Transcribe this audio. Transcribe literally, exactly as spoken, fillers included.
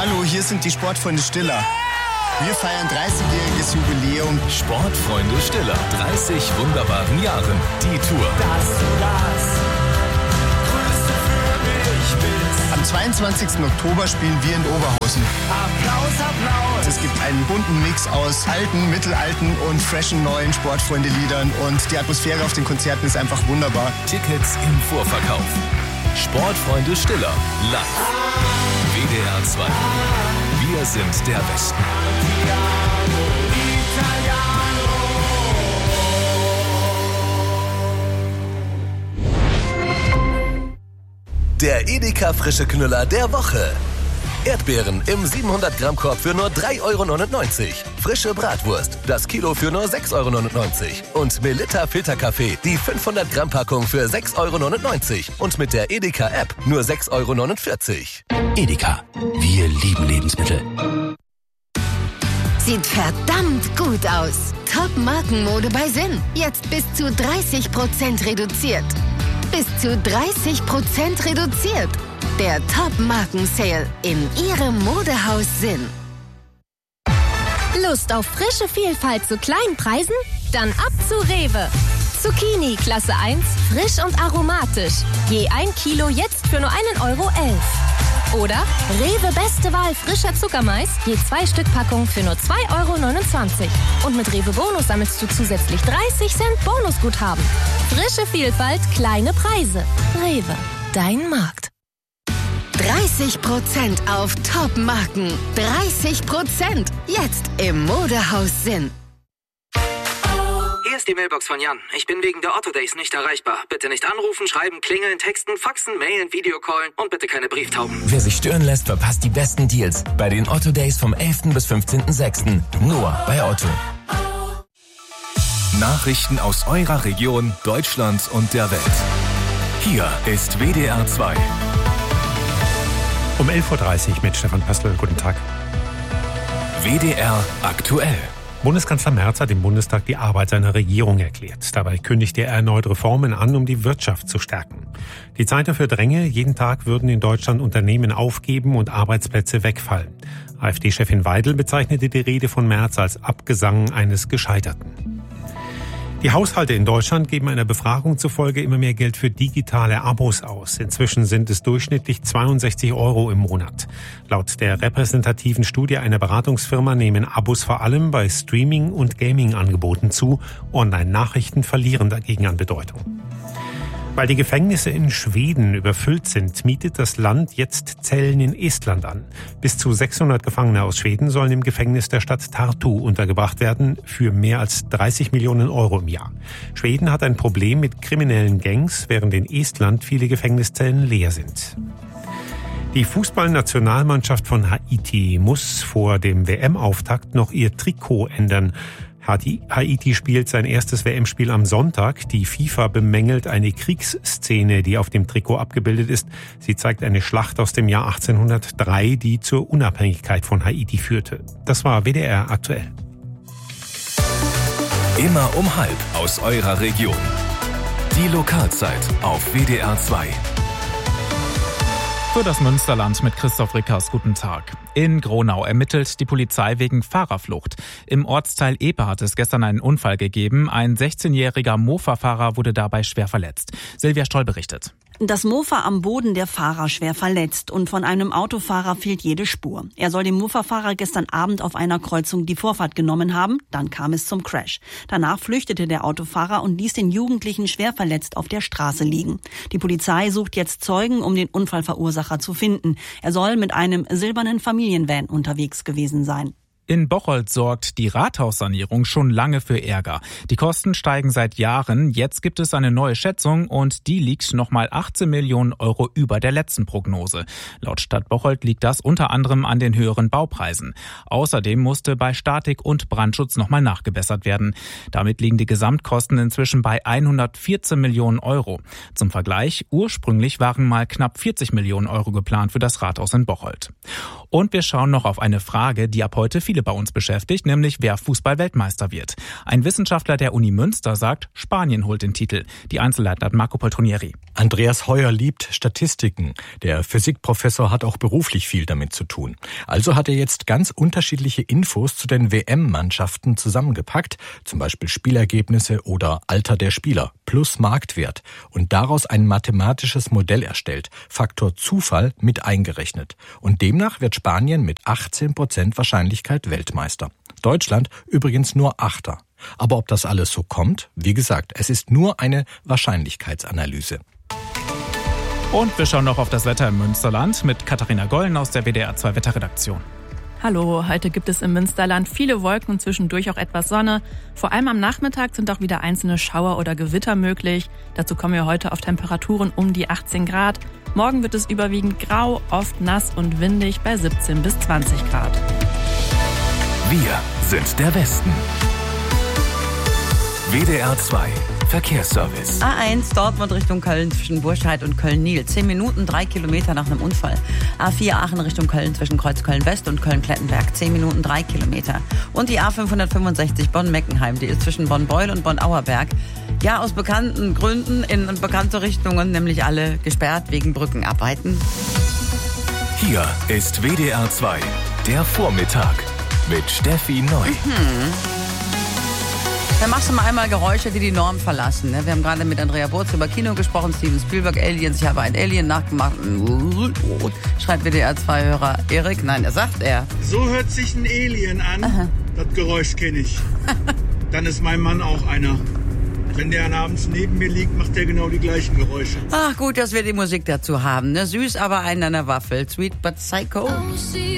Hallo, hier sind die Sportfreunde Stiller. Wir feiern dreißigjähriges Jubiläum. Sportfreunde Stiller, dreißig wunderbaren Jahren. Die Tour. Dass du das Größte für mich bist. Am zweiundzwanzigsten Oktober spielen wir in Oberhausen. Applaus, Applaus. Es gibt einen bunten Mix aus alten, mittelalten und freshen neuen Sportfreunde-Liedern. Und die Atmosphäre auf den Konzerten ist einfach wunderbar. Tickets im Vorverkauf. Sportfreunde Stiller, live. W D R zwei. Wir sind der Westen. Der Edeka frische Knüller der Woche. Erdbeeren im siebenhundert Gramm Korb für nur drei Euro neunundneunzig. Frische Bratwurst, das Kilo für nur sechs Euro neunundneunzig. Und Melitta Filterkaffee, die fünfhundert Gramm Packung für sechs Euro neunundneunzig. Und mit der Edeka App nur sechs Euro neunundvierzig. Edeka, wir lieben Lebensmittel. Sieht verdammt gut aus. Top-Markenmode bei Sinn. Jetzt bis zu dreißig Prozent reduziert. Bis zu dreißig Prozent reduziert. Der Top-Marken-Sale in Ihrem Modehaus Sinn. Lust auf frische Vielfalt zu kleinen Preisen? Dann ab zu Rewe. Zucchini Klasse eins, frisch und aromatisch. Je ein Kilo jetzt für nur einen Euro elf. Oder Rewe beste Wahl frischer Zuckermais, je zwei Stück Packung für nur zwei Euro neunundzwanzig. Und mit Rewe Bonus sammelst du zusätzlich dreißig Cent Bonusguthaben. Frische Vielfalt, kleine Preise. Rewe, dein Markt. dreißig Prozent auf Top-Marken. dreißig Prozent. Jetzt im Modehaus Sinn. Hier ist die Mailbox von Jan. Ich bin wegen der Otto Days nicht erreichbar. Bitte nicht anrufen, schreiben, klingeln, texten, faxen, mailen, Videocallen und bitte keine Brieftauben. Wer sich stören lässt, verpasst die besten Deals bei den Otto Days vom elften bis fünfzehnten sechsten Nur bei Otto. Nachrichten aus eurer Region, Deutschland und der Welt. Hier ist W D R zwei. Um elf Uhr dreißig mit Stefan Pastel. Guten Tag. W D R aktuell. Bundeskanzler Merz hat im Bundestag die Arbeit seiner Regierung erklärt. Dabei kündigte er erneut Reformen an, um die Wirtschaft zu stärken. Die Zeit dafür dränge, jeden Tag würden in Deutschland Unternehmen aufgeben und Arbeitsplätze wegfallen. AfD-Chefin Weidel bezeichnete die Rede von Merz als Abgesang eines Gescheiterten. Die Haushalte in Deutschland geben einer Befragung zufolge immer mehr Geld für digitale Abos aus. Inzwischen sind es durchschnittlich zweiundsechzig Euro im Monat. Laut der repräsentativen Studie einer Beratungsfirma nehmen Abos vor allem bei Streaming- und Gaming-Angeboten zu. Online-Nachrichten verlieren dagegen an Bedeutung. Weil die Gefängnisse in Schweden überfüllt sind, mietet das Land jetzt Zellen in Estland an. Bis zu sechshundert Gefangene aus Schweden sollen im Gefängnis der Stadt Tartu untergebracht werden, für mehr als dreißig Millionen Euro im Jahr. Schweden hat ein Problem mit kriminellen Gangs, während in Estland viele Gefängniszellen leer sind. Die Fußballnationalmannschaft von Haiti muss vor dem W M-Auftakt noch ihr Trikot ändern. Haiti spielt sein erstes W M-Spiel am Sonntag. Die FIFA bemängelt eine Kriegsszene, die auf dem Trikot abgebildet ist. Sie zeigt eine Schlacht aus dem Jahr achtzehnhundertdrei, die zur Unabhängigkeit von Haiti führte. Das war W D R aktuell. Immer um halb aus eurer Region. Die Lokalzeit auf W D R zwei. Für das Münsterland mit Christoph Rickers. Guten Tag. In Gronau ermittelt die Polizei wegen Fahrerflucht. Im Ortsteil Epe hat es gestern einen Unfall gegeben. Ein sechzehnjähriger Mofa-Fahrer wurde dabei schwer verletzt. Silvia Stoll berichtet. Das Mofa am Boden, der Fahrer schwer verletzt, und von einem Autofahrer fehlt jede Spur. Er soll dem Mofa-Fahrer gestern Abend auf einer Kreuzung die Vorfahrt genommen haben, dann kam es zum Crash. Danach flüchtete der Autofahrer und ließ den Jugendlichen schwer verletzt auf der Straße liegen. Die Polizei sucht jetzt Zeugen, um den Unfallverursacher zu finden. Er soll mit einem silbernen Familienvan unterwegs gewesen sein. In Bocholt sorgt die Rathaussanierung schon lange für Ärger. Die Kosten steigen seit Jahren. Jetzt gibt es eine neue Schätzung und die liegt nochmal achtzehn Millionen Euro über der letzten Prognose. Laut Stadt Bocholt liegt das unter anderem an den höheren Baupreisen. Außerdem musste bei Statik und Brandschutz nochmal nachgebessert werden. Damit liegen die Gesamtkosten inzwischen bei hundertvierzehn Millionen Euro. Zum Vergleich, ursprünglich waren mal knapp vierzig Millionen Euro geplant für das Rathaus in Bocholt. Und wir schauen noch auf eine Frage, die ab heute viele viele bei uns beschäftigt, nämlich wer Fußball-Weltmeister wird. Ein Wissenschaftler der Uni Münster sagt, Spanien holt den Titel. Die Einzelheiten hat Marco Poltronieri. Andreas Heuer liebt Statistiken. Der Physikprofessor hat auch beruflich viel damit zu tun. Also hat er jetzt ganz unterschiedliche Infos zu den W M-Mannschaften zusammengepackt, zum Beispiel Spielergebnisse oder Alter der Spieler plus Marktwert und daraus ein mathematisches Modell erstellt, Faktor Zufall mit eingerechnet. Und demnach wird Spanien mit achtzehn Prozent Wahrscheinlichkeit Weltmeister. Deutschland übrigens nur Achter. Aber ob das alles so kommt? Wie gesagt, es ist nur eine Wahrscheinlichkeitsanalyse. Und wir schauen noch auf das Wetter im Münsterland mit Katharina Gollen aus der W D R zwei Wetterredaktion. Hallo, heute gibt es im Münsterland viele Wolken und zwischendurch auch etwas Sonne. Vor allem am Nachmittag sind auch wieder einzelne Schauer oder Gewitter möglich. Dazu kommen wir heute auf Temperaturen um die achtzehn Grad. Morgen wird es überwiegend grau, oft nass und windig bei siebzehn bis zwanzig Grad. Wir sind der Westen. W D R zwei Verkehrsservice. A eins Dortmund Richtung Köln zwischen Burscheid und Köln-Nil. Zehn Minuten, drei Kilometer nach einem Unfall. A vier Aachen Richtung Köln zwischen Kreuzköln-West und Köln-Klettenberg. Zehn Minuten, drei Kilometer. Und die A fünfhundertfünfundsechzig Bonn-Meckenheim. Die ist zwischen Bonn-Beul und Bonn-Auerberg. Ja, aus bekannten Gründen in bekannte Richtungen, nämlich alle gesperrt wegen Brückenarbeiten. Hier ist W D R zwei, der Vormittag mit Steffi Neu. Mhm. Dann machst du mal einmal Geräusche, die die Norm verlassen. Wir haben gerade mit Andrea Burz über Kino gesprochen, Steven Spielberg, Aliens. Ich habe ein Alien nachgemacht. Schreibt W D R zwei-Hörer Erik. Nein, er sagt er. So hört sich ein Alien an. Aha. Das Geräusch kenne ich. Dann ist mein Mann auch einer. Wenn der abends neben mir liegt, macht der genau die gleichen Geräusche. Ach gut, dass wir die Musik dazu haben. Ne? Süß, aber einen an der Waffel. Sweet but psycho.